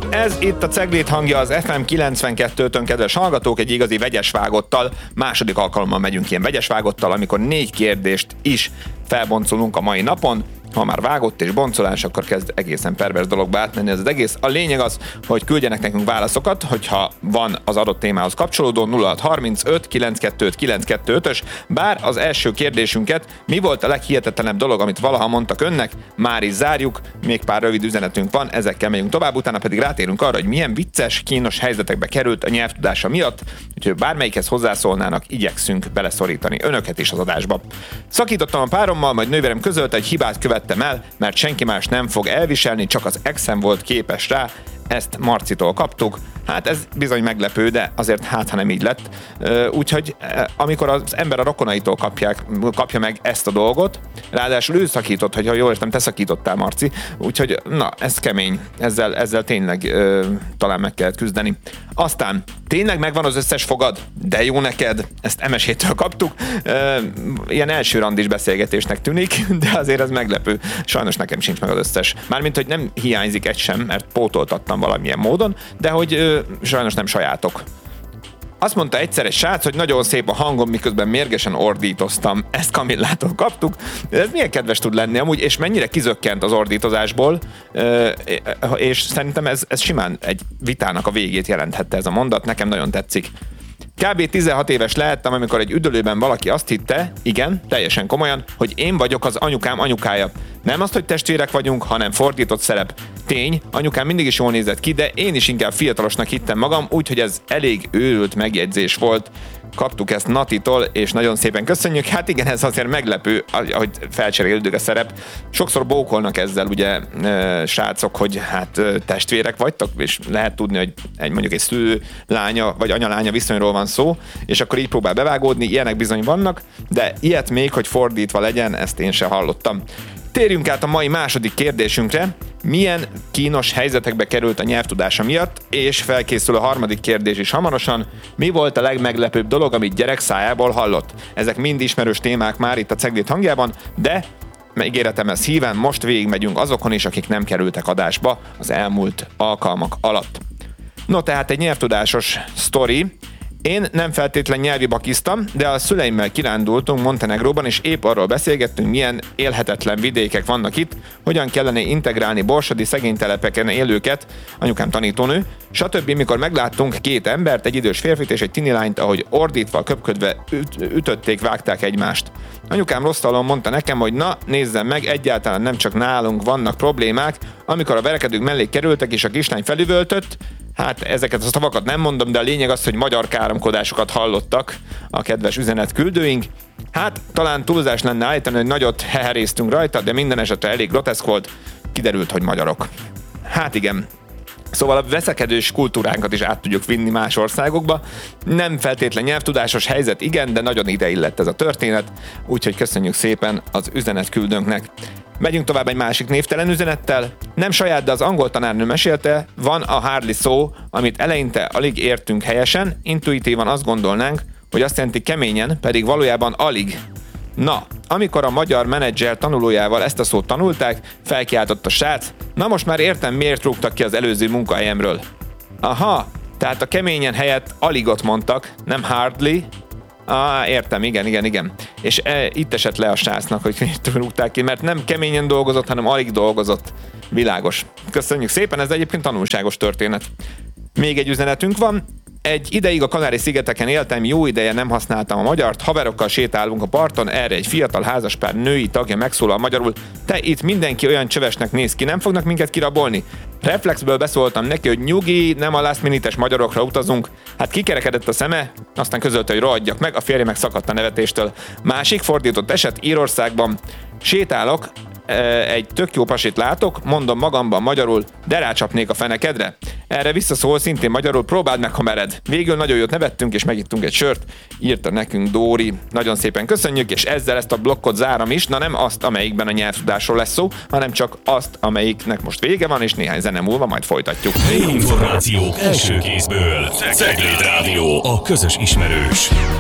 Ez itt a Cegléd hangja az FM 92-tön, kedves hallgatók, egy igazi vegyes vágottal. Második alkalommal megyünk ilyen vegyes vágottal, amikor 4 kérdést is felboncolunk a mai napon. Ha már vágott és boncolás, akkor kezd egészen pervers dologba átmenni ez az egész. A lényeg az, hogy küldjenek nekünk válaszokat, hogyha van az adott témához kapcsolódó 0635 925 925-ös. Bár az első kérdésünket, mi volt a leghihetetlenebb dolog, amit valaha mondtak önnek, már is zárjuk, még pár rövid üzenetünk van, ezekkel megyünk tovább, utána pedig rátérünk arra, hogy milyen vicces, kínos helyzetekbe került a nyelvtudása miatt, úgyhogy bármelyikhez hozzászólnának, igyekszünk beleszorítani önöket is az adásba. Szakítottam a párommal, majd nővérem közölte, hogy hibát követtem el, mert senki más nem fog elviselni, csak az exem volt képes rá. Ezt Marcitól kaptuk. Hát ez bizony meglepő, de azért ha nem így lett. Úgyhogy amikor az ember a rokonaitól kapja meg ezt a dolgot, ráadásul ő szakított, hogyha jól értem, te szakítottál, Marci. Úgyhogy na, ez kemény. Ezzel tényleg talán meg kellett küzdeni. Aztán tényleg megvan az összes fogad? De jó neked! Ezt MS-től kaptuk. Ilyen első randis beszélgetésnek tűnik, de azért ez meglepő. Sajnos nekem sincs meg az összes. Mármint, hogy nem hiányzik egy sem, mert pótoltattam valamilyen módon, de hogy sajnos nem sajátok. Azt mondta egyszer egy srác, hogy nagyon szép a hangom, miközben mérgesen ordítoztam. Ezt Kamillától kaptuk. Ez milyen kedves tud lenni amúgy, és mennyire kizökkent az ordítozásból, és szerintem ez simán egy vitának a végét jelenthette ez a mondat, nekem nagyon tetszik. Kb. 16 éves lehettem, amikor egy üdülőben valaki azt hitte, igen, teljesen komolyan, hogy én vagyok az anyukám anyukája. Nem azt, hogy testvérek vagyunk, hanem fordított szerep. Tény, anyukám mindig is jól nézett ki, de én is inkább fiatalosnak hittem magam, úgyhogy ez elég őrült megjegyzés volt. Kaptuk ezt Natitól, és nagyon szépen köszönjük. Hát igen, ez azért meglepő, hogy felcserélődik a szerep. Sokszor bókolnak ezzel, ugye, srácok, hogy hát testvérek vagytok, és lehet tudni, hogy mondjuk egy szülő lánya, vagy anyalánya viszonyról van szó, és akkor így próbál bevágódni, ilyenek bizony vannak, de ilyet még, hogy fordítva legyen, ezt én se hallottam. Térjünk át a mai második kérdésünkre. Milyen kínos helyzetekbe került a nyelvtudása miatt, és felkészül a harmadik kérdés is hamarosan. Mi volt a legmeglepőbb dolog, amit gyerek szájából hallott? Ezek mind ismerős témák már itt a Cegléd hangjában, de ígéretem ez híven, most végigmegyünk azokon is, akik nem kerültek adásba az elmúlt alkalmak alatt. No, tehát egy nyelvtudásos sztori. Én nem feltétlen nyelvi bakiztam, de a szüleimmel kirándultunk Montenegróban, és épp arról beszélgettünk, milyen élhetetlen vidékek vannak itt, hogyan kellene integrálni borsodi szegénytelepeken élőket, anyukám tanítónő, stb. Mikor megláttunk 2 embert, egy idős férfit és egy tini lányt, ahogy ordítva, köpködve ütötték, vágták egymást. Anyukám rosszalon mondta nekem, hogy na, nézzem meg, egyáltalán nem csak nálunk vannak problémák, amikor a verekedők mellé kerültek és a kislány felüvöltött. Hát ezeket a szavakat nem mondom, de a lényeg az, hogy magyar káromkodásokat hallottak a kedves üzenetküldőink. Hát talán túlzás lenne állítani, hogy nagyot heheréztünk rajta, de minden esetre elég groteszk volt, kiderült, hogy magyarok. Hát igen. Szóval a veszekedős kultúránkat is át tudjuk vinni más országokba. Nem feltétlen nyelvtudásos helyzet, igen, de nagyon ide illett ez a történet, úgyhogy köszönjük szépen az üzenetküldőnknek. Megyünk tovább egy másik névtelen üzenettel. Nem saját, de az angol tanárnő mesélte, van a hardly szó, amit eleinte alig értünk helyesen, intuitívan azt gondolnánk, hogy azt jelenti keményen, pedig valójában alig. Na, amikor a magyar menedzser tanulójával ezt a szót tanulták, felkiáltott a srác, na most már értem, miért rúgtak ki az előző munkahelyemről. Aha, tehát a keményen helyett aligot mondtak, nem hardly. Értem, igen. És itt esett le a srácnak, hogy miért rúgták ki, mert nem keményen dolgozott, hanem alig dolgozott. Világos. Köszönjük szépen, ez egyébként tanulságos történet. Még egy üzenetünk van. Egy ideig a Kanári-szigeteken éltem, jó ideje nem használtam a magyart, haverokkal sétálunk a parton, erre egy fiatal házaspár női tagja megszólal magyarul, te itt mindenki olyan csövesnek néz ki, nem fognak minket kirabolni? Reflexből beszóltam neki, hogy nyugi, nem a last minute-es magyarokra utazunk. Hát kikerekedett a szeme, aztán közölte, hogy rohadjak meg, a férje meg szakadt a nevetéstől. Másik fordított eset Írországban. Sétálok, egy tök jó pasit látok, mondom magamban magyarul, de rácsapnék a fenekedre. Erre visszaszól szintén magyarul, próbáld meg, ha mered. Végül nagyon jót nevettünk, és megittunk egy sört, írta nekünk Dóri. Nagyon szépen köszönjük, és ezzel ezt a blokkot zárom is, na nem azt, amelyikben a nyelvtudásról lesz szó, hanem csak azt, amelyiknek most vége van, és néhány zene múlva majd folytatjuk. Információk első kézből. Cegléd Rádió, a közös ismerős.